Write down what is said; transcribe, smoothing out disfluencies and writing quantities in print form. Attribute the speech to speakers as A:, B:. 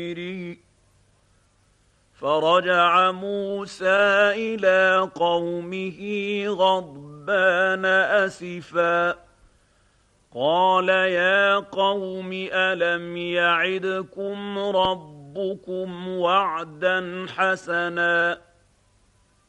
A: فرجع موسى إلى قومه غضبان أسفا قال يا قوم ألم يعدكم ربكم وعدا حسنا